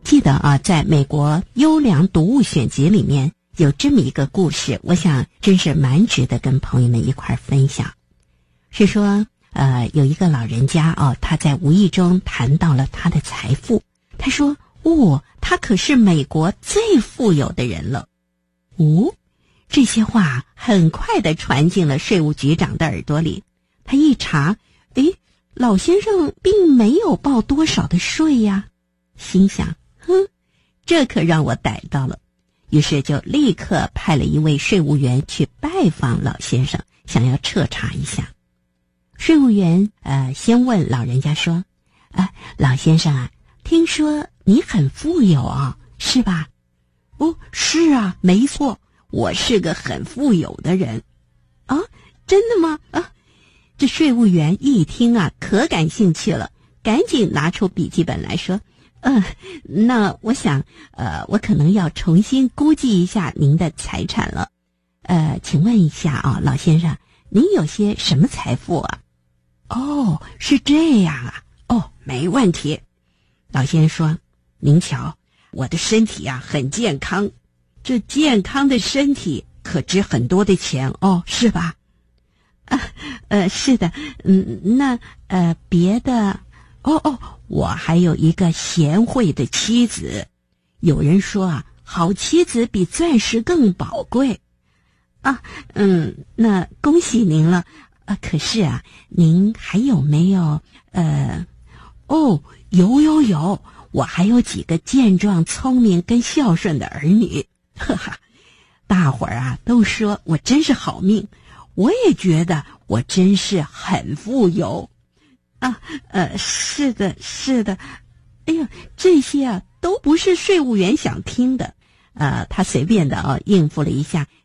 记得啊，在美国优良读物选集里面有这么一个故事，我想真是蛮值得跟朋友们一块分享。是说有一个老人家他在无意中谈到了他的财富。他说他可是美国最富有的人了。这些话很快地传进了税务局长的耳朵里。他一查，老先生并没有报多少的税呀，心想这可让我逮到了。于是就立刻派了一位税务员去拜访老先生，想要彻查一下。税务员先问老人家说，老先生啊，听说你很富有啊，是吧？是啊，没错，我是个很富有的人。真的吗？这税务员一听啊，可感兴趣了，赶紧拿出笔记本来说，那我想我可能要重新估计一下您的财产了。请问一下啊，老先生，您有些什么财富啊？是这样啊。没问题。老先生说，您瞧，我的身体啊很健康，这健康的身体可值很多的钱是吧？是的。那别的我还有一个贤惠的妻子。有人说啊，好妻子比钻石更宝贵。那恭喜您了。可是啊，您还有没有有，我还有几个健壮、聪明跟孝顺的儿女。大伙儿啊都说我真是好命，我也觉得我真是很富有。是的。哎呀，这些啊都不是税务员想听的。他随便的应付了一下，